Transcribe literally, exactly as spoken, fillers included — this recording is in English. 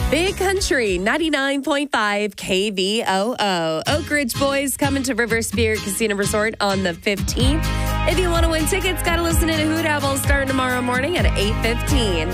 Big Country, ninety-nine point five K V O O. Oak Ridge Boys coming to River Spirit Casino Resort on the fifteenth. If you want to win tickets, got to listen in to Hoot Owl starting tomorrow morning at eight fifteen.